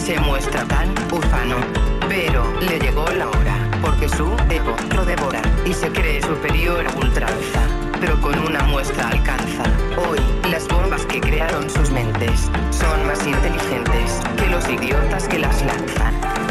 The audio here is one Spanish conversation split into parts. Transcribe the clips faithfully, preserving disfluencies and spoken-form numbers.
se muestra tan ufano. Pero le llegó la hora, porque su ego lo devora y se cree superior a ultranza, pero con una muestra alcanza. Hoy, las bombas que crearon sus mentes son más inteligentes que los idiotas que las lanzan.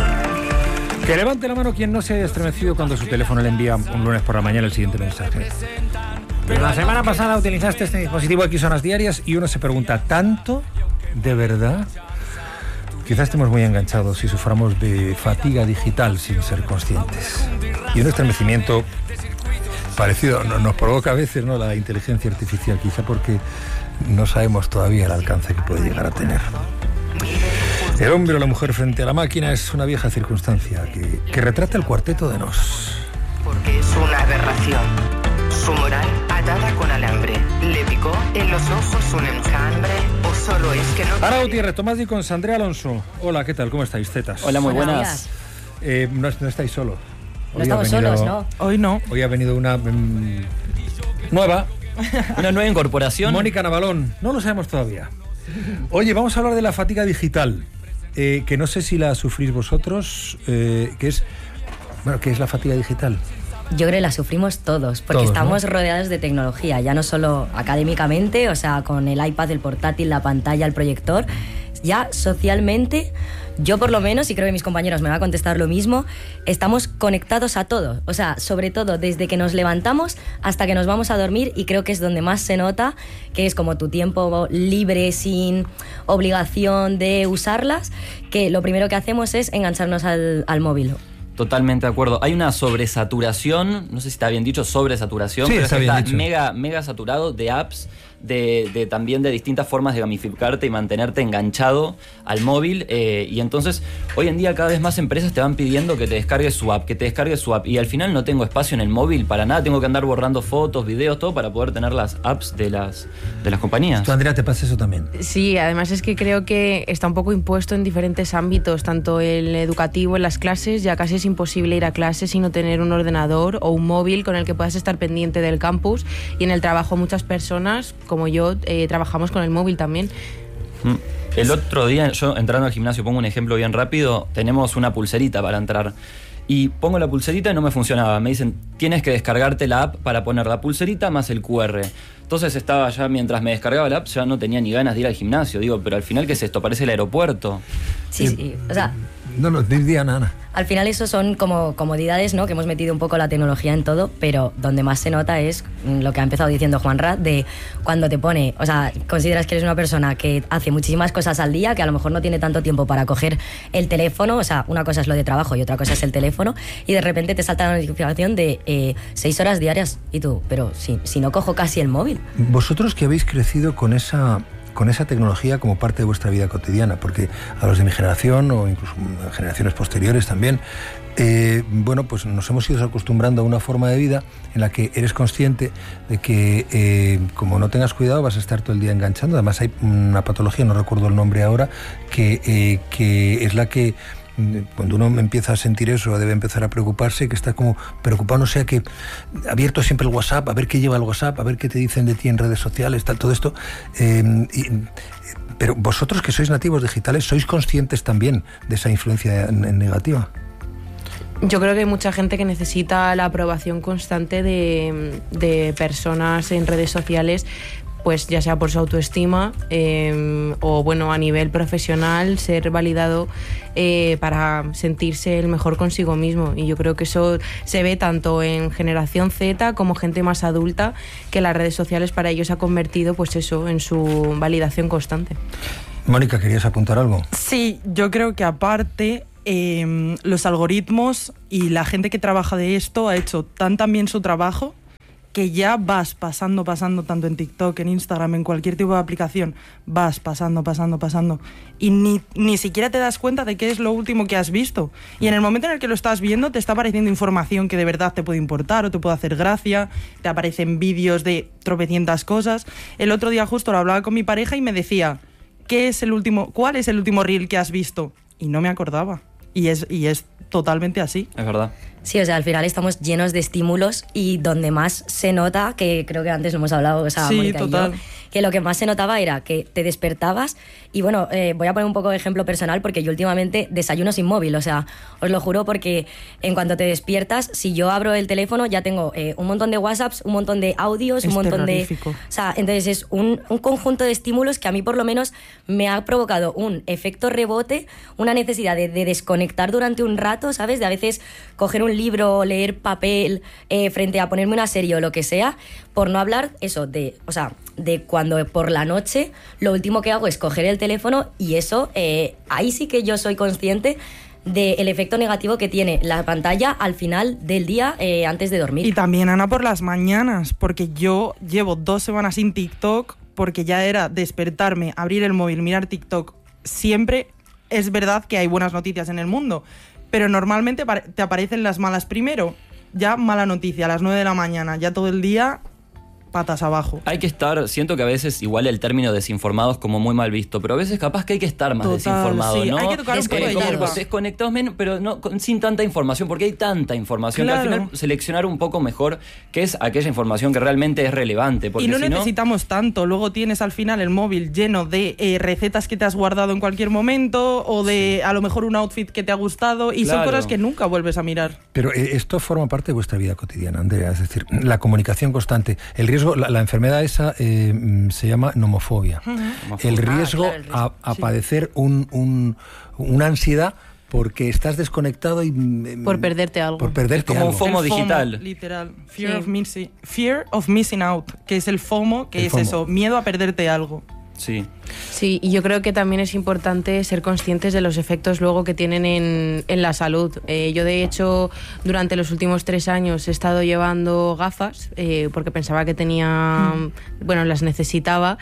Que levante la mano quien no se haya estremecido cuando su teléfono le envía un lunes por la mañana el siguiente mensaje. Pero la semana pasada utilizaste este dispositivo X horas diarias y uno se pregunta, ¿tanto? ¿De verdad? Quizás estemos muy enganchados y suframos de fatiga digital sin ser conscientes. Y un estremecimiento parecido nos provoca a veces, ¿no?, la inteligencia artificial, quizá porque no sabemos todavía el alcance que puede llegar a tener. El hombre o la mujer frente a la máquina es una vieja circunstancia que, que retrata el cuarteto de Nos. Porque es una aberración. Su moral atada con alambre. ¿Le picó en los ojos un enjambre o solo es que no... Ana Gutiérrez, Tomás Di con Andrea Alonso. Hola, ¿qué tal? ¿Cómo estáis, tetas? Hola, muy buenas. Eh, no, no estáis solos. No estamos venido, solos, ¿no? Hoy no. Hoy ha venido una um, nueva. Una nueva incorporación. Mónica Navalón. No lo sabemos todavía. Oye, vamos a hablar de la fatiga digital. Eh, que no sé si la sufrís vosotros. Eh, que es... Bueno, ¿qué es la fatiga digital? Yo creo que la sufrimos todos, porque todos, estamos, ¿no?, rodeados de tecnología, ya no solo académicamente, o sea, con el iPad, el portátil, la pantalla, el proyector, ya socialmente, yo por lo menos, y creo que mis compañeros me van a contestar lo mismo, estamos conectados a todo, o sea, sobre todo desde que nos levantamos hasta que nos vamos a dormir, y creo que es donde más se nota que es como tu tiempo libre, sin obligación de usarlas, que lo primero que hacemos es engancharnos al, al móvil. Totalmente de acuerdo. Hay una sobresaturación, no sé si está bien dicho, sobresaturación, sí, pero está, es que bien está dicho. mega, mega saturado de apps, de, de también de distintas formas de gamificarte y mantenerte enganchado al móvil. Eh, y entonces, hoy en día cada vez más empresas te van pidiendo que te descargues su app, que te descargues su app. Y al final no tengo espacio en el móvil para nada, tengo que andar borrando fotos, videos, todo para poder tener las apps de las, de las compañías. ¿Tú, Andrea, te pasa eso también? Sí, además es que creo que está un poco impuesto en diferentes ámbitos, tanto el educativo, en las clases, ya casi es imposible ir a clases sin no tener un ordenador o un móvil con el que puedas estar pendiente del campus, y en el trabajo muchas personas, como yo, eh, trabajamos con el móvil también. El otro día, yo entrando al gimnasio, pongo un ejemplo bien rápido, tenemos una pulserita para entrar y pongo la pulserita y no me funcionaba. Me dicen, tienes que descargarte la app para poner la pulserita más el cu erre. Entonces estaba ya, mientras me descargaba la app, ya no tenía ni ganas de ir al gimnasio. Digo, pero al final, ¿qué es esto? Parece el aeropuerto. Sí, sí, o sea... No, no, Diana, Ana. Al final eso son como comodidades, ¿no?, que hemos metido un poco la tecnología en todo, pero donde más se nota es lo que ha empezado diciendo Juanra, de cuando te pone, o sea, consideras que eres una persona que hace muchísimas cosas al día, que a lo mejor no tiene tanto tiempo para coger el teléfono, o sea, una cosa es lo de trabajo y otra cosa es el teléfono, y de repente te salta la notificación de eh, seis horas diarias, y tú, pero si, si no cojo casi el móvil. Vosotros que habéis crecido con esa... con esa tecnología como parte de vuestra vida cotidiana, porque a los de mi generación o incluso generaciones posteriores también, eh, bueno, pues nos hemos ido acostumbrando a una forma de vida en la que eres consciente de que eh, como no tengas cuidado vas a estar todo el día enganchando. Además hay una patología, no recuerdo el nombre ahora, que, eh, que es la que cuando uno empieza a sentir eso debe empezar a preocuparse, que está como preocupado, no sea que abierto siempre el WhatsApp, a ver qué lleva el WhatsApp, a ver qué te dicen de ti en redes sociales, tal, todo esto. Eh, y, pero vosotros que sois nativos digitales, ¿sois conscientes también de esa influencia negativa? Yo creo que hay mucha gente que necesita la aprobación constante de, de personas en redes sociales, pues ya sea por su autoestima eh, o bueno, a nivel profesional, ser validado eh, para sentirse el mejor consigo mismo. Y yo creo que eso se ve tanto en generación Z como gente más adulta, que las redes sociales para ellos ha convertido pues eso en su validación constante. Mónica, ¿querías apuntar algo? Sí, yo creo que aparte eh, los algoritmos y la gente que trabaja de esto ha hecho tan tan bien su trabajo que ya vas pasando, pasando, tanto en TikTok, en Instagram, en cualquier tipo de aplicación, vas pasando, pasando, pasando, y ni, ni siquiera te das cuenta de qué es lo último que has visto. Y en el momento en el que lo estás viendo, te está apareciendo información que de verdad te puede importar o te puede hacer gracia, te aparecen vídeos de tropecientas cosas. El otro día justo lo hablaba con mi pareja y me decía, ¿qué es el último, cuál es el último reel que has visto? Y no me acordaba. Y es, y es totalmente así. Es verdad. Sí, o sea, al final estamos llenos de estímulos y donde más se nota, que creo que antes lo hemos hablado, o sea, sí, Mónica total. y yo, que lo que más se notaba era que te despertabas y bueno, eh, voy a poner un poco de ejemplo personal porque yo últimamente desayuno sin móvil, o sea, os lo juro porque en cuanto te despiertas, si yo abro el teléfono ya tengo eh, un montón de WhatsApps, un montón de audios, Es un montón terrorífico. de... O sea, entonces es un, un conjunto de estímulos que a mí por lo menos me ha provocado un efecto rebote, una necesidad de, de desconectar durante un rato, ¿sabes? De a veces coger un libro, leer papel eh, frente a ponerme una serie o lo que sea, por no hablar eso de, o sea, de cuando por la noche lo último que hago es coger el teléfono y eso, eh, ahí sí que yo soy consciente del efecto negativo que tiene la pantalla al final del día eh, antes de dormir. Y también, Ana, por las mañanas, porque yo llevo dos semanas sin TikTok porque ya era despertarme, abrir el móvil, mirar TikTok. Siempre es verdad que hay buenas noticias en el mundo, pero normalmente te aparecen las malas primero. Ya mala noticia, a las nueve de la mañana, ya todo el día patas abajo. Hay que estar, siento que a veces igual el término desinformado es como muy mal visto, pero a veces capaz que hay que estar más Total, desinformado, sí, ¿no? hay que tocar un poco de como hierba. desconectados menos, pero no con- sin tanta información, porque hay tanta información Claro. que al final seleccionar un poco mejor qué es aquella información que realmente es relevante, porque Y no si no, necesitamos tanto. Luego tienes al final el móvil lleno de eh, recetas que te has guardado en cualquier momento o de a lo mejor un outfit que te ha gustado y son Claro. cosas que nunca vuelves a mirar. Pero eh, esto forma parte de vuestra vida cotidiana, Andrea, es decir, la comunicación constante. El riesgo, la, la enfermedad esa eh, mm, se llama nomofobia. El riesgo, Ah, claro, el riesgo, a, a padecer un, un- una ansiedad porque estás desconectado y... mm, Por perderte algo. Por perderte Como un algo. FOMO El digital. Literal. Fear, Sí. of missing, fear of missing out, que es el FOMO, que El es FOMO. eso, miedo a perderte algo. sí. Sí, y yo creo que también es importante ser conscientes de los efectos luego que tienen en, en la salud. Eh, yo, de hecho, durante los últimos tres años he estado llevando gafas eh, porque pensaba que tenía, bueno, las necesitaba,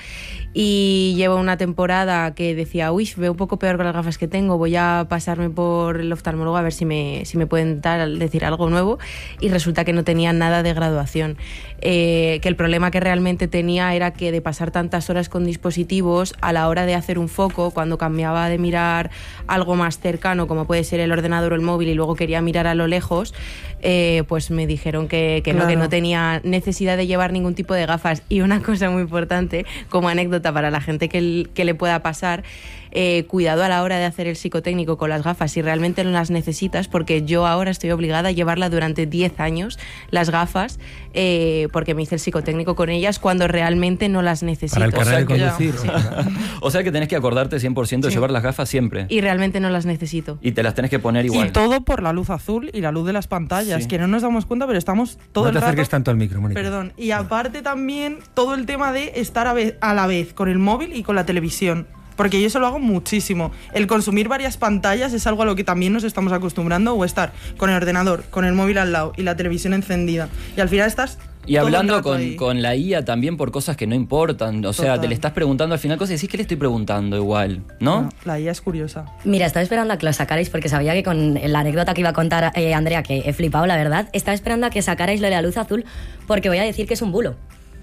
y llevo una temporada que decía, uy, veo un poco peor con las gafas que tengo, voy a pasarme por el oftalmólogo a ver si me, si me pueden dar, decir algo nuevo, y resulta que no tenía nada de graduación. Eh, que el problema que realmente tenía era que de pasar tantas horas con dispositivos, a la hora de hacer un foco, cuando cambiaba de mirar algo más cercano, como puede ser el ordenador o el móvil, y luego quería mirar a lo lejos, eh, pues me dijeron que, que no, que Claro. no tenía necesidad de llevar ningún tipo de gafas. Y una cosa muy importante, como anécdota para la gente que, l- que le pueda pasar, eh, cuidado a la hora de hacer el psicotécnico con las gafas si realmente no las necesitas, porque yo ahora estoy obligada a llevarla durante diez años, las gafas, eh, porque me hice el psicotécnico con ellas cuando realmente no las necesito. Para el carnet de O sea que- conducir. o para- O sea que tenés que acordarte cien por ciento de Sí. llevar las gafas siempre. Y realmente no las necesito. Y te las tenés que poner igual. Y todo por la luz azul y la luz de las pantallas, Sí. que no nos damos cuenta, pero estamos todo no el te rato... acerques tanto al micro, Mónica. Perdón. Y aparte también todo el tema de estar a, vez- a la vez con el móvil y con la televisión. Porque yo eso lo hago muchísimo. El consumir varias pantallas es algo a lo que también nos estamos acostumbrando, o estar con el ordenador, con el móvil al lado y la televisión encendida. Y al final estás... Y todo el hablando rato con, ahí. con la I A también por cosas que no importan. O sea, Total. te le estás preguntando al final cosas y decís que le estoy preguntando igual, ¿no? No, la I A es curiosa. Mira, estaba esperando a que lo sacarais porque sabía que con la anécdota que iba a contar eh, Andrea, que he flipado, la verdad, estaba esperando a que sacarais lo de la luz azul porque voy a decir que es un bulo.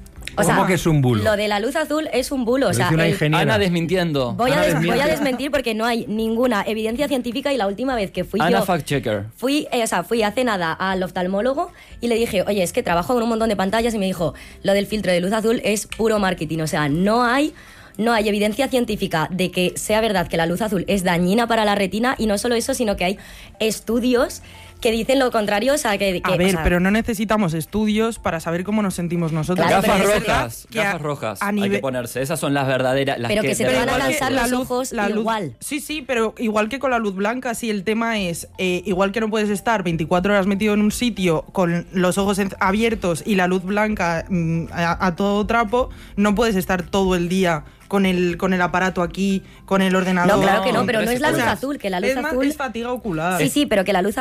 O ¿Cómo que es un bulo? Lo de la luz azul es un bulo. O Lo sea, dice una el- ingeniera. Ana desmintiendo. voy, a Ana des- voy a desmiente. desmentir porque no hay ninguna evidencia científica y la última vez que fui Ana yo... fact checker. Fui, eh, o sea, fui hace nada al oftalmólogo y le dije, oye, es que trabajo con un montón de pantallas, y me dijo, lo del filtro de luz azul es puro marketing. O sea, no hay, no hay evidencia científica de que sea verdad que la luz azul es dañina para la retina, y no solo eso, sino que hay estudios que dicen lo contrario. O sea, que, que- A o ver, sea, pero no necesitamos estudios para saber cómo nos sentimos nosotros. Claro, Gafas pero es rojas, que a- gafas rojas. a Hay que nivel- ponerse. Esas son las verdaderas. Las Pero que se te de van a verdad- lanzar la los luz- ojos la luz- igual. Sí, sí, pero igual que con la luz blanca, sí, el tema es, eh, igual que no puedes estar veinticuatro horas metido en un sitio con los ojos en- abiertos y la luz blanca mm, a, a todo trapo, no puedes estar todo el día con el, con el aparato aquí, con el ordenador. No, claro que no, No, pero no pero es la es- luz o sea, azul, que la luz es, más- azul... es fatiga ocular. Sí, sí, pero que la luz azul tiene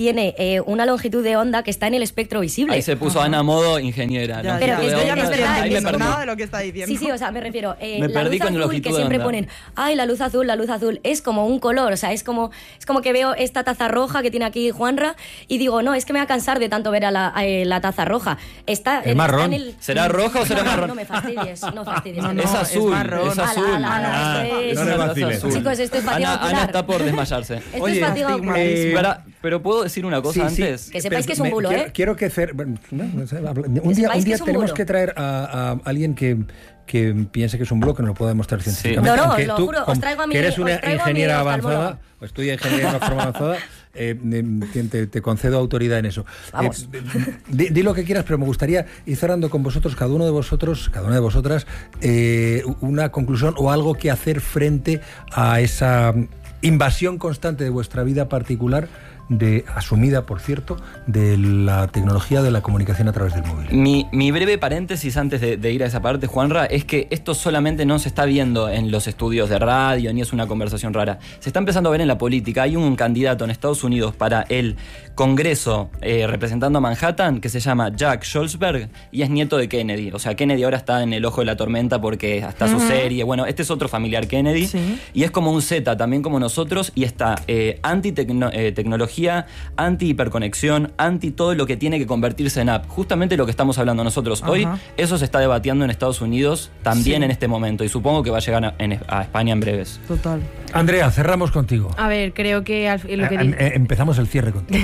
tiene eh, una longitud de onda que está en el espectro visible. Ahí se puso Ana modo ingeniera. Ya, pero ya, es yo ya no verdad, estoy ahí me entendiendo perdí. nada de lo que está diciendo. Sí, sí, o sea, me refiero, eh, Me la perdí luz con azul longitud que de siempre onda. ponen, ay, la luz azul, la luz azul, es como un color, o sea, es como, es como que veo esta taza roja que tiene aquí Juanra y digo, no, es que me va a cansar de tanto ver a la, a la taza roja. Está, El está marrón. en el... ¿Será roja o será no, marrón? No me fastidies, no fastidies. No, no, Es azul, marrón. es azul. Ala, ala, Ah, esto es- no le vaciles. azul. Chicos, esto es fatiga Ana, Ana ocular. está por desmayarse. Esto Oye, es fatiga estigma, ocular. eh, Espera, pero ¿puedo decir una cosa Sí, sí. antes? Que sepáis que es un Me- bulo, quiero, ¿eh? Quiero que hacer. bueno, no, no sé, habla- un Que día, sepáis un que día es un tenemos bulo. que traer a, a alguien que, que piense que es un bulo, que nos lo pueda demostrar científicamente. No, no, Aunque os lo tú, juro, os como- traigo a mi- que eres os una traigo a mi ingeniera oftalmólogo. avanzada, o estudia ingeniería de una forma avanzada, eh, te, te- te concedo autoridad en eso. Vamos. Eh, di, di lo que quieras, pero me gustaría ir cerrando con vosotros, cada uno de vosotros, cada una de vosotras, eh, una conclusión o algo que hacer frente a esa invasión constante de vuestra vida particular, de asumida, por cierto, de la tecnología de la comunicación a través del móvil. Mi, mi breve paréntesis antes de, de ir a esa parte, Juanra, es que esto solamente no se está viendo en los estudios de radio, ni es una conversación rara. Se está empezando a ver en la política. Hay un candidato en Estados Unidos para el Congreso eh, representando a Manhattan que se llama Jack Schultzberg y es nieto de Kennedy. O sea, Kennedy ahora está en el ojo de la tormenta porque está su serie. Bueno, este es otro familiar Kennedy. Sí. Y es como un Z, también como nosotros, y está eh, anti-tecnología, anti-hiperconexión, anti todo lo que tiene que convertirse en app. Justamente lo que estamos hablando nosotros hoy, Ajá. eso se está debatiendo en Estados Unidos también Sí. en este momento, y supongo que va a llegar a, en- a España en breves. Total. Andrea, cerramos contigo. A ver, creo que al, lo que Eh, di- eh, empezamos el cierre contigo.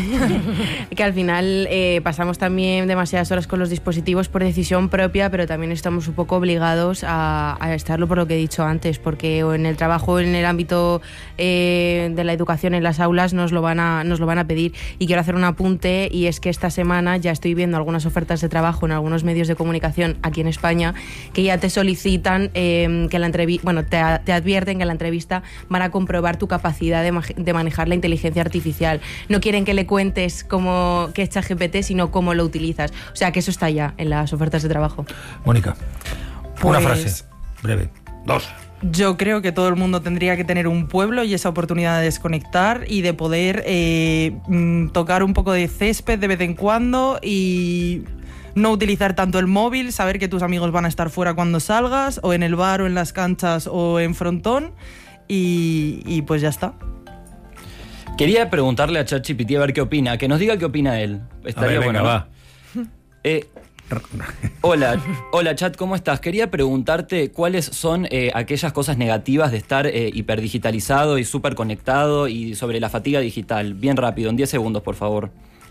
que al final eh, pasamos también demasiadas horas con los dispositivos por decisión propia, pero también estamos un poco obligados a, a estarlo por lo que he dicho antes, porque o en el trabajo, en el ámbito eh, de la educación, en las aulas, nos lo van a, nos lo van a pedir. Y quiero hacer un apunte, y es que esta semana ya estoy viendo algunas ofertas de trabajo en algunos medios de comunicación aquí en España que ya te solicitan eh, que la entrevista, bueno, te, te advierten que en la entrevista van a comprobar tu capacidad de, ma- de manejar la inteligencia artificial. No quieren que le cuentes cómo qué es ChatGPT, sino cómo lo utilizas. O sea, que eso está ya en las ofertas de trabajo. Mónica, una Pues- frase breve. Dos. Yo creo que todo el mundo tendría que tener un pueblo y esa oportunidad de desconectar y de poder eh, mm, tocar un poco de césped de vez en cuando y no utilizar tanto el móvil, saber que tus amigos van a estar fuera cuando salgas, o en el bar, o en las canchas, o en frontón, y, y pues ya está. Quería preguntarle a ChatGPT a ver qué opina, que nos diga qué opina él. Estaría A ver, venga, bueno, ¿no? va. Eh, hola, hola Chat, ¿cómo estás? Quería preguntarte cuáles son eh, aquellas cosas negativas de estar eh, hiperdigitalizado y súper conectado, y sobre la fatiga digital. Bien rápido, en diez segundos, por favor.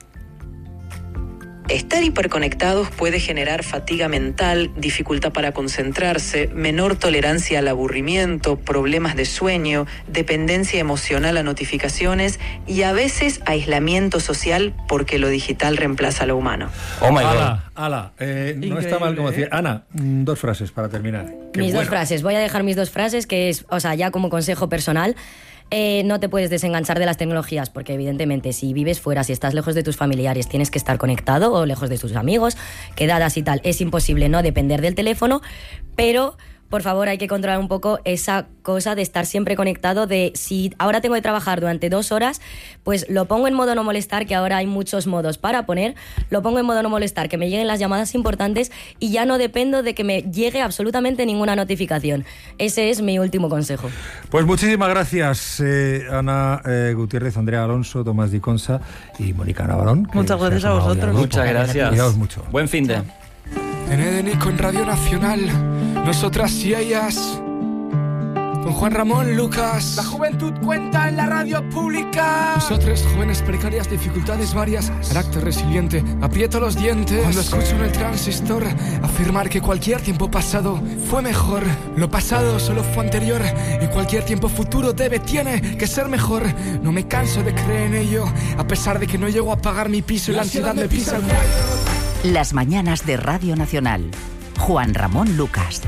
Estar hiperconectados puede generar fatiga mental, dificultad para concentrarse, menor tolerancia al aburrimiento, problemas de sueño, dependencia emocional a notificaciones y a veces aislamiento social porque lo digital reemplaza a lo humano. Oh my God. Ala, ala. Eh, no está mal como Increíble, decir. Ana, mm, dos frases para terminar. Qué Mis dos bueno. frases. Voy a dejar mis dos frases, que es, o sea, ya como consejo personal. Eh, no te puedes desenganchar de las tecnologías, porque evidentemente si vives fuera, si estás lejos de tus familiares, tienes que estar conectado, o lejos de tus amigos, quedadas y tal. Es imposible no depender del teléfono, pero por favor hay que controlar un poco esa cosa de estar siempre conectado, de si ahora tengo que trabajar durante dos horas, pues lo pongo en modo no molestar, que ahora hay muchos modos para poner, lo pongo en modo no molestar, que me lleguen las llamadas importantes y ya no dependo de que me llegue absolutamente ninguna notificación. Ese es mi último consejo. Pues muchísimas gracias, eh, Ana eh, Gutiérrez, Andrea Alonso, Tomás Di Consa y Mónica Navarón. que Muchas se ha gracias a sumado vosotros. hoy al grupo. Muchas gracias. Cuidaos mucho. Buen fin de. En Edenico, en Radio Nacional, nosotras y ellas, con Juan Ramón Lucas. La juventud cuenta en la radio pública. Nosotros, jóvenes precarias, dificultades varias, carácter resiliente, aprieto los dientes cuando escucho en el transistor afirmar que cualquier tiempo pasado fue mejor. Lo pasado solo fue anterior y cualquier tiempo futuro debe, tiene que ser mejor. No me canso de creer en ello, a pesar de que no llego a pagar mi piso y la ansiedad me pisa el cuello. Las mañanas de Radio Nacional. Juan Ramón Lucas.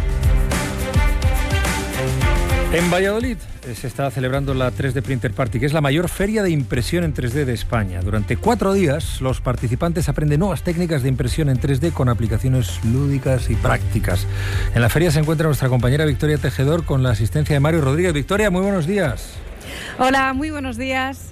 En Valladolid eh, se está celebrando la tres D Printer Party, que es la mayor feria de impresión en tres D de España. Durante cuatro días, los participantes aprenden nuevas técnicas de impresión en tres D con aplicaciones lúdicas y prácticas. En la feria se encuentra nuestra compañera Victoria Tejedor con la asistencia de Mario Rodríguez. Victoria, muy buenos días. Hola, muy buenos días.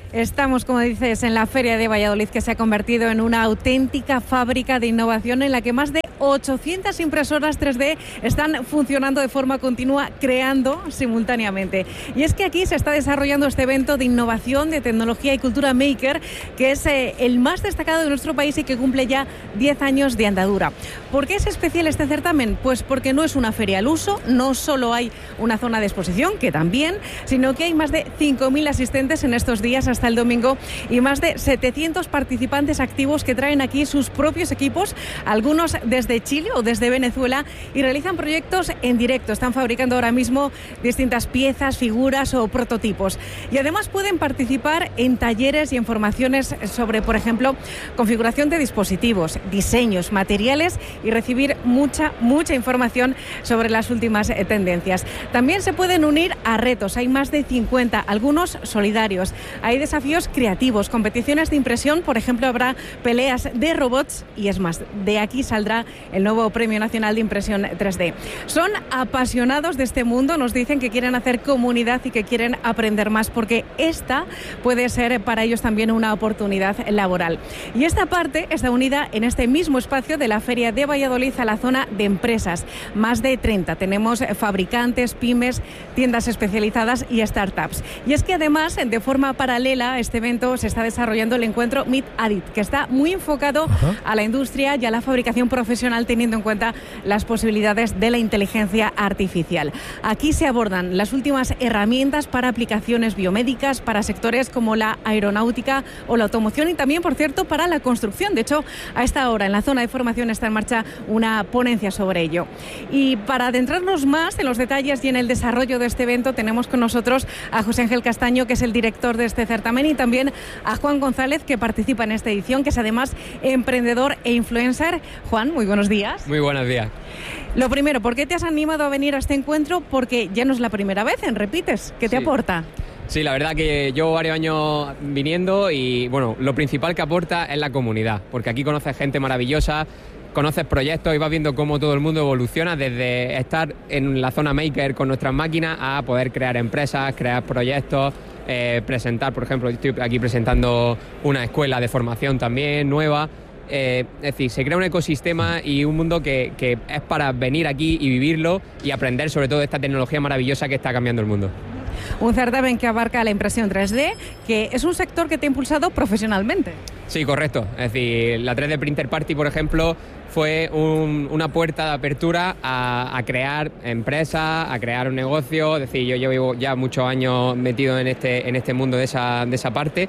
Estamos, como dices, en la Feria de Valladolid, que se ha convertido en una auténtica fábrica de innovación en la que más de ochocientas impresoras tres D están funcionando de forma continua, creando simultáneamente. Y es que aquí se está desarrollando este evento de innovación, de tecnología y cultura maker, que es eh, el más destacado de nuestro país y que cumple ya diez años de andadura. ¿Por qué es especial este certamen? Pues porque no es una feria al uso, no solo hay una zona de exposición, que también, sino que hay más de cinco mil asistentes en estos días hasta el domingo y más de setecientos participantes activos que traen aquí sus propios equipos, algunos desde Chile o desde Venezuela, y realizan proyectos en directo. Están fabricando ahora mismo distintas piezas, figuras o prototipos. Y además pueden participar en talleres y en formaciones sobre, por ejemplo, configuración de dispositivos, diseños, materiales y recibir mucha, mucha información sobre las últimas eh, tendencias. También se pueden unir a retos. Hay más de cincuenta, algunos solidarios. Hay desafíos creativos, competiciones de impresión, por ejemplo, habrá peleas de robots y es más, de aquí saldrá el nuevo Premio Nacional de Impresión tres D. Son apasionados de este mundo, nos dicen que quieren hacer comunidad y que quieren aprender más, porque esta puede ser para ellos también una oportunidad laboral. Y esta parte está unida en este mismo espacio de la Feria de Valladolid a la zona de empresas. Más de treinta. Tenemos fabricantes, pymes, tiendas especializadas y startups. Y es que además, de forma paralela a este evento, se está desarrollando el encuentro Meet Adit, que está muy enfocado Ajá. a la industria y a la fabricación profesional, teniendo en cuenta las posibilidades de la inteligencia artificial. Aquí se abordan las últimas herramientas para aplicaciones biomédicas, para sectores como la aeronáutica o la automoción y también, por cierto, para la construcción. De hecho, a esta hora en la zona de formación está en marcha una ponencia sobre ello. Y para adentrarnos más en los detalles y en el desarrollo de este evento, tenemos con nosotros a José Ángel Castaño, que es el director de este certamen, y también a Juan González, que participa en esta edición, que es además emprendedor e influencer. Juan, muy buenos días. Muy buenos días. Lo primero, ¿por qué te has animado a venir a este encuentro? Porque ya no es la primera vez, en repites. ¿Qué te sí. aporta? Sí, la verdad que llevo varios años viniendo y, bueno, lo principal que aporta es la comunidad, porque aquí conoces gente maravillosa, conoces proyectos y vas viendo cómo todo el mundo evoluciona desde estar en la zona maker con nuestras máquinas a poder crear empresas, crear proyectos, eh, presentar, por ejemplo, estoy aquí presentando una escuela de formación también nueva. Eh, es decir, se crea un ecosistema y un mundo que, que es para venir aquí y vivirlo y aprender sobre todo de esta tecnología maravillosa que está cambiando el mundo. Un certamen que abarca la impresión tres D, que es un sector que te ha impulsado profesionalmente. Sí, correcto. Es decir, la tres D Printer Party, por ejemplo, fue un, una puerta de apertura a, a crear empresas, a crear un negocio. Es decir, yo llevo ya muchos años metido en este, en este mundo de esa, de esa parte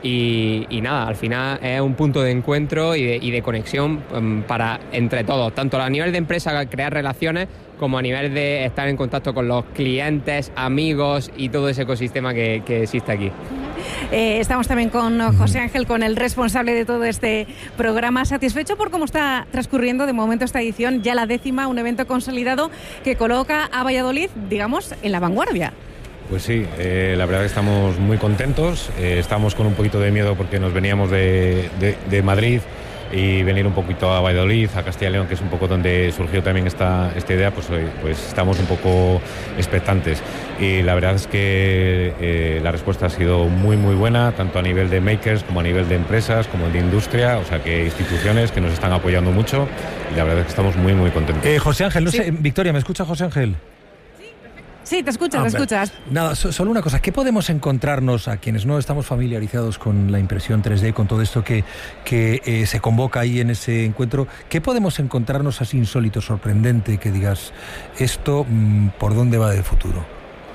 y, y nada, al final es un punto de encuentro y de, y de conexión um, para entre todos, tanto a nivel de empresa, crear relaciones, como a nivel de estar en contacto con los clientes, amigos y todo ese ecosistema que, que existe aquí. Eh, estamos también con José Ángel, con el responsable de todo este programa. ¿Satisfecho por cómo está transcurriendo de momento esta edición, ya la décima, un evento consolidado que coloca a Valladolid, digamos, en la vanguardia? Pues sí, eh, la verdad que estamos muy contentos, eh, estamos con un poquito de miedo porque nos veníamos de, de, de Madrid y venir un poquito a Valladolid, a Castilla y León, que es un poco donde surgió también esta, esta idea, pues, pues estamos un poco expectantes. Y la verdad es que eh, la respuesta ha sido muy muy buena, tanto a nivel de makers como a nivel de empresas, como de industria, o sea que instituciones que nos están apoyando mucho y la verdad es que estamos muy muy contentos. Eh, José Ángel, no sí. sé, Victoria, ¿me escucha José Ángel? Sí, te escuchas, ah, te escuchas. Nada, so, solo una cosa, ¿qué podemos encontrarnos a quienes no estamos familiarizados con la impresión tres D, con todo esto que, que eh, se convoca ahí en ese encuentro? ¿Qué podemos encontrarnos así insólito, sorprendente, que digas, esto, mmm, ¿por dónde va de futuro?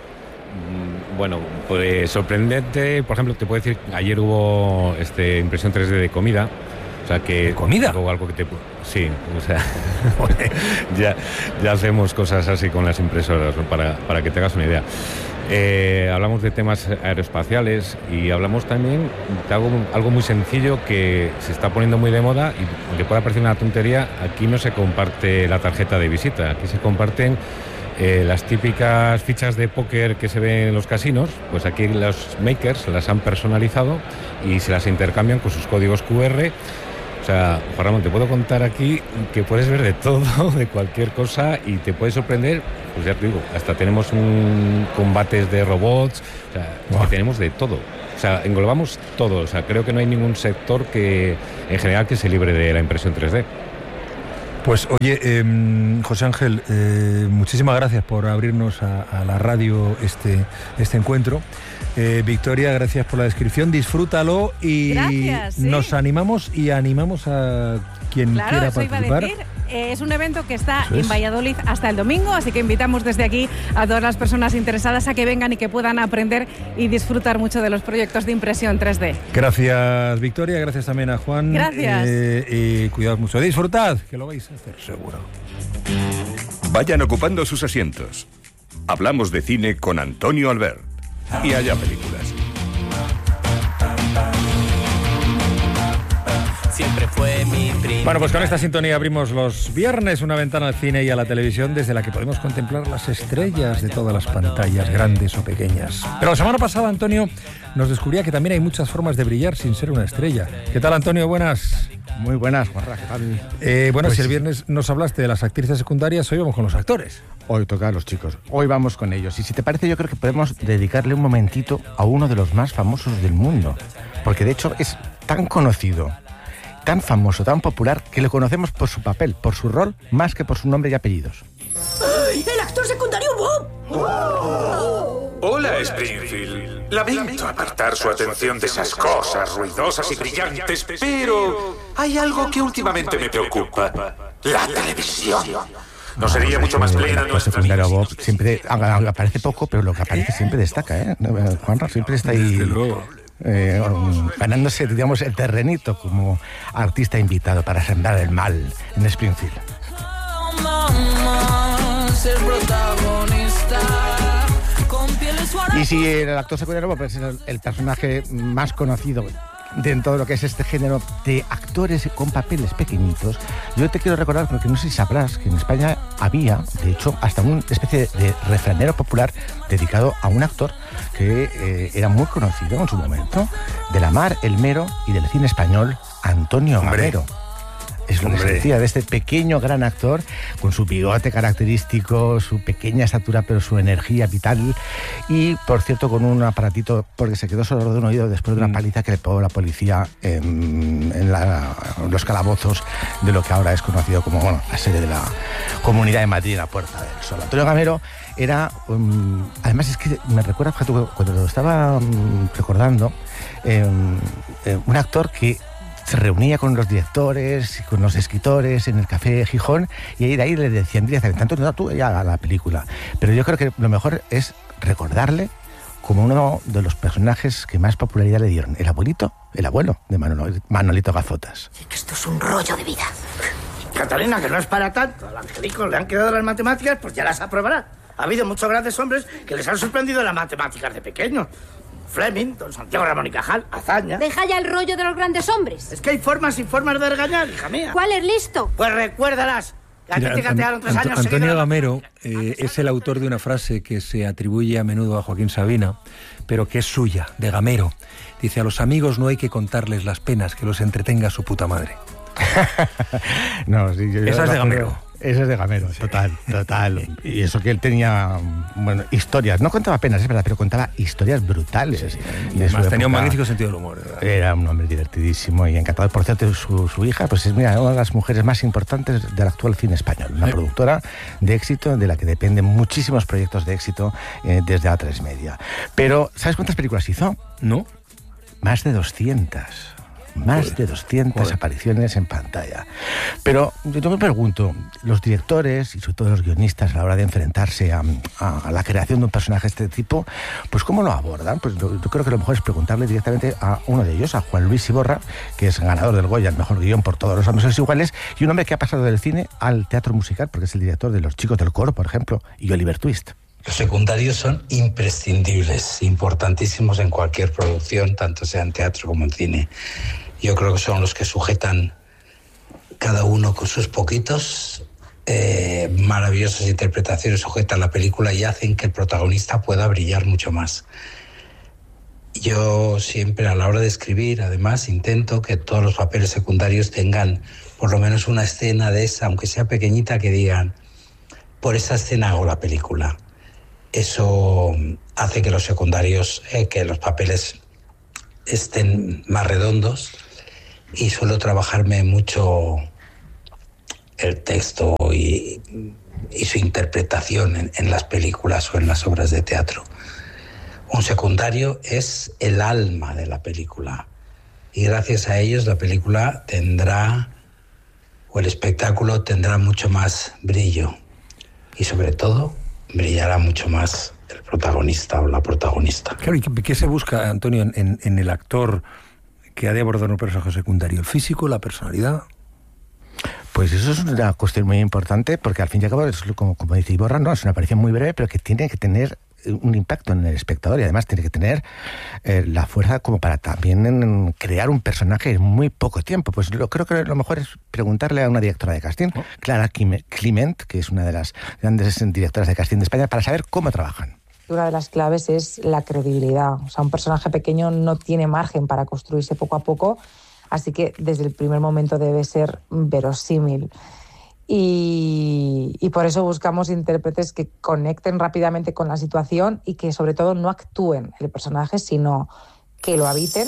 Bueno, pues sorprendente, por ejemplo, te puedo decir, ayer hubo este impresión tres D de comida. O sea que ¿comida? Algo, algo que te, sí, o sea, ya, ya hacemos cosas así con las impresoras, ¿no? para, para que te hagas una idea. Eh, hablamos de temas aeroespaciales y hablamos también de algo, algo muy sencillo que se está poniendo muy de moda y aunque pueda parecer una tontería, aquí no se comparte la tarjeta de visita, aquí se comparten eh, las típicas fichas de póker que se ven en los casinos, pues aquí los makers las han personalizado y se las intercambian con sus códigos cu erre. O sea, Juan Ramón, te puedo contar aquí que puedes ver de todo, de cualquier cosa y te puede sorprender, pues ya te digo, hasta tenemos un combates de robots, o sea, wow. Es que tenemos de todo. O sea, englobamos todo. O sea, creo que no hay ningún sector que, en general, que se libre de la impresión tres D. Pues oye, eh, José Ángel, eh, muchísimas gracias por abrirnos a, a la radio este, este encuentro. Eh, Victoria, gracias por la descripción, disfrútalo y gracias, sí. Nos animamos y animamos a quien claro, quiera eso participar. Iba a decir. Eh, es un evento que está Eso en es. Valladolid hasta el domingo, así que invitamos desde aquí a todas las personas interesadas a que vengan y que puedan aprender y disfrutar mucho de los proyectos de impresión tres D. Gracias, Victoria, gracias también a Juan. Gracias. Eh, y cuidado mucho, disfrutad, que lo vais a hacer seguro. Vayan ocupando sus asientos. Hablamos de cine con Antonio Albert. Y allá películas. Siempre fue mi primer... Bueno, pues con esta sintonía abrimos los viernes una ventana al cine y a la televisión desde la que podemos contemplar las estrellas de todas las pantallas, grandes o pequeñas. Pero la semana pasada, Antonio nos descubría que también hay muchas formas de brillar sin ser una estrella. ¿Qué tal, Antonio? Buenas. Muy buenas, Juanra, ¿qué tal? Eh, bueno, Pues si el sí. viernes nos hablaste de las actrices secundarias, hoy vamos con los actores. Hoy toca a los chicos, hoy vamos con ellos. Y si te parece, yo creo que podemos dedicarle un momentito a uno de los más famosos del mundo. Porque de hecho es tan conocido, tan famoso, tan popular, que lo conocemos por su papel, por su rol, más que por su nombre y apellidos. ¡Ay, el actor secundario Bob! Oh. Hola, Springfield. Lamento apartar su atención de esas cosas ruidosas y brillantes, pero hay algo que últimamente me preocupa. La televisión. ¿No sería mucho más plena El nuestra secundario vida? Bob siempre aparece poco, pero lo que aparece siempre destaca, ¿eh? Juanra siempre está ahí eh, um, ganándose, digamos, el terrenito como artista invitado para sembrar el mal en Springfield. Y si el actor secundario Bob es el, el personaje más conocido dentro de lo que es este género de actores con papeles pequeñitos, yo te quiero recordar, porque no sé si sabrás, que en España había, de hecho, hasta una especie de refranero popular dedicado a un actor que eh, era muy conocido en su momento, de la mar, el mero y del cine español, Antonio Gamero. Es lo que se decía de este pequeño gran actor, con su bigote característico, su pequeña estatura, pero su energía vital. Y, por cierto, con un aparatito, porque se quedó sordo de un oído después de una paliza que le pegó la policía en, en, la, en los calabozos de lo que ahora es conocido como, bueno, la sede de la Comunidad de Madrid, la Puerta del Sol. Antonio Gamero era, um, además es que me recuerda, cuando lo estaba um, recordando, eh, eh, un actor que se reunía con los directores y con los escritores en el Café Gijón, y ahí de ahí le decían directamente, Antonio, tú ya haga la película. Pero yo creo que lo mejor es recordarle como uno de los personajes que más popularidad le dieron. El abuelito, el abuelo de Manolo, Manolito Gafotas. Esto es un rollo de vida. Catalina, que no es para tanto. Al Angelico le han quedado las matemáticas, pues ya las aprobará. Ha habido muchos grandes hombres que les han sorprendido las matemáticas de pequeños. Fleming, don Santiago Ramón y Cajal, Azaña. Deja ya el rollo de los grandes hombres. Es que hay formas y formas de regañar, hija mía. ¿Cuál es listo? Pues recuérdalas. Que a ti te catearon tres años Antonio seguidos. Gamero eh, es el autor de una frase que se atribuye a menudo a Joaquín Sabina, pero que es suya, de Gamero. Dice, a los amigos no hay que contarles las penas, que los entretenga su puta madre. No, sí, yo, yo Esa es de Gamero. Esa es de Gamero, sí. total, total. Y eso que él tenía, bueno, historias. No contaba penas, es verdad, pero contaba historias brutales. Sí, y además tenía un magnífico sentido del humor. ¿Verdad? Era un hombre divertidísimo y encantado. Por cierto, su, su hija, pues es mira, una de las mujeres más importantes del actual cine español. Una sí. productora de éxito de la que dependen muchísimos proyectos de éxito eh, desde A tres Media. Pero, ¿sabes cuántas películas hizo? No. Más de doscientas. Más Joder. de doscientas Joder. apariciones en pantalla. Pero yo me pregunto, los directores y sobre todo los guionistas a la hora de enfrentarse a, a, a la creación de un personaje de este tipo, pues ¿cómo lo abordan? Pues yo, yo creo que lo mejor es preguntarle directamente a uno de ellos, a Juan Luis Iborra, que es ganador del Goya, el mejor guión por Todos los hombres iguales, y un hombre que ha pasado del cine al teatro musical, porque es el director de Los chicos del coro, por ejemplo, y Oliver Twist. Los secundarios son imprescindibles, importantísimos en cualquier producción, tanto sea en teatro como en cine. Yo creo que son los que sujetan, cada uno con sus poquitos, eh, maravillosas interpretaciones, sujetan la película y hacen que el protagonista pueda brillar mucho más. Yo siempre a la hora de escribir, además, intento que todos los papeles secundarios tengan por lo menos una escena de esa, aunque sea pequeñita, que digan, por esa escena hago la película. Eso hace que los secundarios, eh, que los papeles estén más redondos y suelo trabajarme mucho el texto y, y su interpretación en, en las películas o en las obras de teatro. Un secundario es el alma de la película y gracias a ellos la película tendrá, o el espectáculo tendrá mucho más brillo y sobre todo brillará mucho más el protagonista o la protagonista. Claro, ¿y qué, qué se busca, Antonio, en, en, en el actor que ha de abordar un personaje secundario? ¿El físico, la personalidad? Pues eso es una cuestión muy importante, porque al fin y al cabo, es como, como dice Iborra, ¿no? Es una aparición muy breve, pero que tiene que tener un impacto en el espectador y además tiene que tener eh, la fuerza como para también crear un personaje en muy poco tiempo. Pues lo, creo que lo mejor es preguntarle a una directora de casting, oh. Clara Clement, que es una de las grandes directoras de casting de España, para saber cómo trabajan. Una de las claves es la credibilidad. O sea, un personaje pequeño no tiene margen para construirse poco a poco, así que desde el primer momento debe ser verosímil. Y, y por eso buscamos intérpretes que conecten rápidamente con la situación y que sobre todo no actúen el personaje, sino que lo habiten.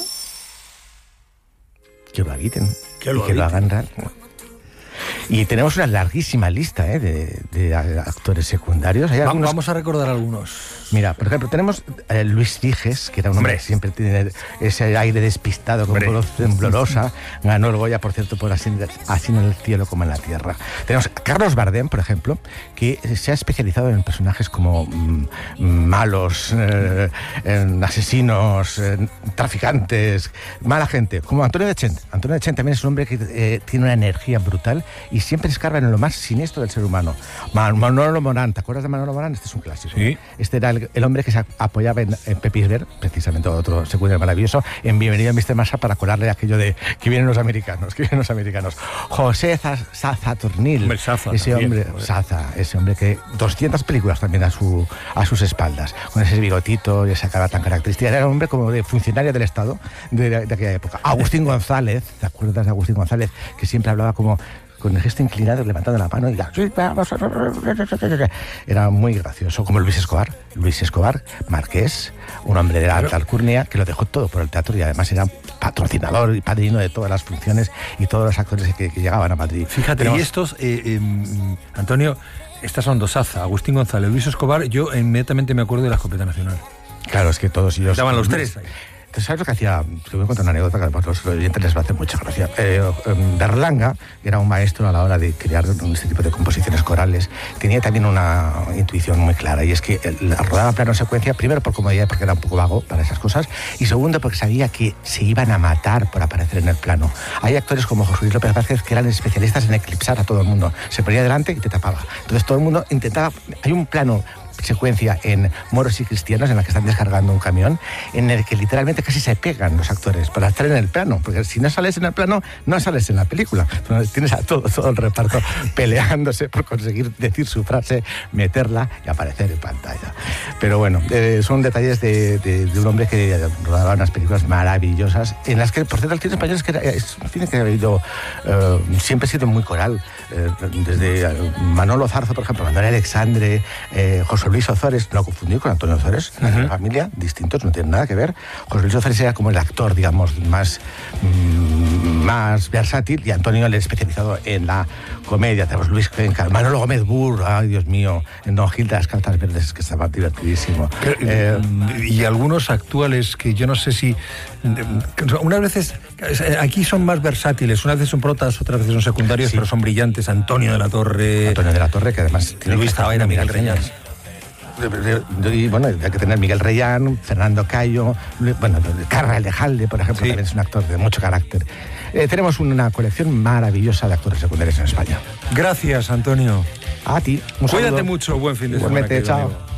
Que lo habiten. Que lo, y que habiten. lo hagan real. Y tenemos una larguísima lista ¿eh? de, de actores secundarios. ¿Hay algunos? Vamos a recordar algunos. Mira, por ejemplo, tenemos a Luis Figes, que era un hombre, hombre que siempre tiene ese aire despistado, con voz temblorosa. Ganó el Goya, por cierto, por así, así en el cielo como en la tierra. Tenemos a Carlos Bardem, por ejemplo, que se ha especializado en personajes como mmm, malos, eh, en asesinos, en traficantes, mala gente, como Antonio Dechent. Antonio Dechent también es un hombre que eh, tiene una energía brutal y siempre escarba en lo más siniestro del ser humano. Man- Manolo Morán, ¿te acuerdas de Manolo Morán? Este es un clásico. Sí. Este era el, el hombre que se apoyaba en, en Pepe Isbert, precisamente otro secundario maravilloso, en Bienvenido a mister Massa para colarle aquello de que vienen los americanos, que vienen los americanos. José Saturnil, hombre, Saza, ese también, hombre, joder. Saza, ese hombre que doscientas películas también a, su, a sus espaldas, con ese bigotito y esa cara tan característica. Era un hombre como de funcionario del Estado de, de aquella época. Agustín González, ¿te acuerdas de Agustín González? Que siempre hablaba como con el gesto inclinado, levantando la mano y ya, era muy gracioso, como Luis Escobar, Luis Escobar, marqués, un hombre de la alta alcurnia que lo dejó todo por el teatro y además era patrocinador y padrino de todas las funciones y todos los actores que, que llegaban a Madrid. Fíjate, Tenemos... y estos, eh, eh, Antonio, estas son dos Saza, Agustín González, Luis Escobar, yo inmediatamente me acuerdo de la Escopeta Nacional. Claro, es que todos ellos... Estaban los tres ahí. Entonces, ¿sabes lo que hacía? Te voy a contar una anécdota que a los oyentes les va a hacer mucha gracia. Eh, Berlanga era un maestro a la hora de crear este tipo de composiciones corales. Tenía también una intuición muy clara, y es que la rodaba plano secuencia, primero por comodidad, porque era un poco vago para esas cosas, y segundo porque sabía que se iban a matar por aparecer en el plano. Hay actores como José Luis López Vázquez que eran especialistas en eclipsar a todo el mundo. Se ponía delante y te tapaba. Entonces todo el mundo intentaba... Hay un plano secuencia en Moros y Cristianos en la que están descargando un camión, en el que literalmente casi se pegan los actores para estar en el plano, porque si no sales en el plano no sales en la película. Entonces, tienes a todo, todo el reparto peleándose por conseguir decir su frase, meterla y aparecer en pantalla. Pero bueno, eh, son detalles de, de, de un hombre que rodaba unas películas maravillosas, en las que, por cierto, el cine español es que era, es un cine que ha habido, eh, siempre ha sido muy coral, eh, desde Manolo Zarzo, por ejemplo, Manuel Alexandre, eh, José Luis Ozores, lo confundí con Antonio Ozores, uh-huh. La familia, distintos, no tienen nada que ver. José Luis Ozores era como el actor, digamos, más, mmm, más versátil, y Antonio el especializado en la comedia. Tenemos Luis Cuenca, Manolo Gómez Burr, ay Dios mío, no, Gil de las Cartas Verdes, que estaba divertidísimo. Eh, y algunos actuales que yo no sé si... Unas veces, aquí son más versátiles, unas veces son protas, otras veces son secundarios, sí. Pero son brillantes. Antonio de la Torre... Antonio de la Torre, que además... Tiene Luis Tabaira, Miguel Reñas. Y bueno, hay que tener Miguel Reyán, Fernando Cayo, bueno, Carra Aldejalde, por ejemplo, sí. También es un actor de mucho carácter. Eh, tenemos una colección maravillosa de actores secundarios en España. Gracias, Antonio. A ti. Un Cuídate saludo. Mucho, buen fin de semana. Igualmente, chao.